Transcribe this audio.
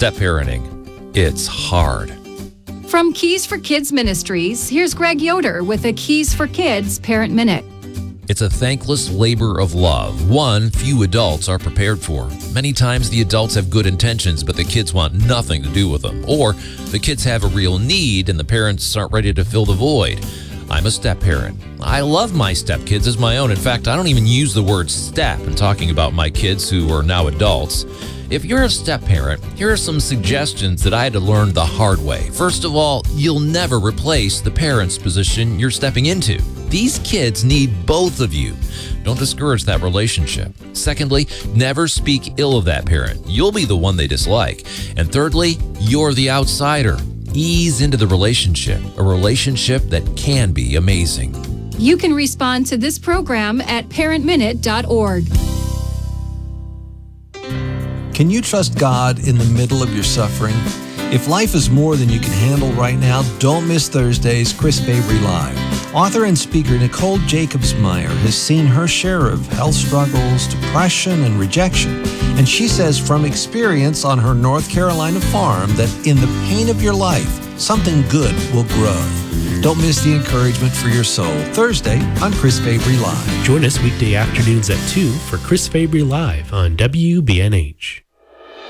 Step-parenting. It's hard. From Keys for Kids Ministries, here's Greg Yoder with a Keys for Kids Parent Minute. It's a thankless labor of love, one few adults are prepared for. Many times the adults have good intentions, but the kids want nothing to do with them. Or the kids have a real need and the parents aren't ready to fill the void. I'm a step-parent. I love my step-kids as my own. In fact, I don't even use the word step in talking about my kids who are now adults. If you're a step-parent, here are some suggestions that I had to learn the hard way. First of all, you'll never replace the parent's position you're stepping into. These kids need both of you. Don't discourage that relationship. Secondly, never speak ill of that parent. You'll be the one they dislike. And thirdly, you're the outsider. Ease into the relationship, a relationship that can be amazing. You can respond to this program at parentminute.org. Can you trust God in the middle of your suffering? If life is more than you can handle right now, don't miss Thursday's Chris Fabry Live. Author and speaker Nicole Jacobsmeyer has seen her share of health struggles, depression, and rejection. And she says from experience on her North Carolina farm that in the pain of your life, something good will grow. Don't miss the encouragement for your soul Thursday on Chris Fabry Live. Join us weekday afternoons at 2 for Chris Fabry Live on WBNH.